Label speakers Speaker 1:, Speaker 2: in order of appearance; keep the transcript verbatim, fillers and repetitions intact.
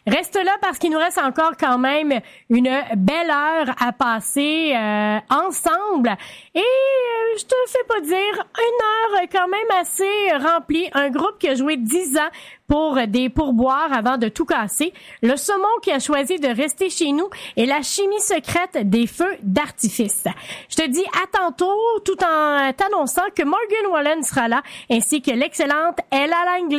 Speaker 1: Reste là parce qu'il nous reste encore quand même une belle heure à passer euh, ensemble. Et euh, je te fais pas dire, une heure quand même assez remplie. Un groupe qui a joué dix ans pour des pourboires avant de tout casser. Le saumon qui a choisi de rester chez nous et la chimie secrète des feux d'artifice. Je te dis à tantôt tout en t'annonçant que Morgan Wallen sera là ainsi que l'excellente Ella Langley.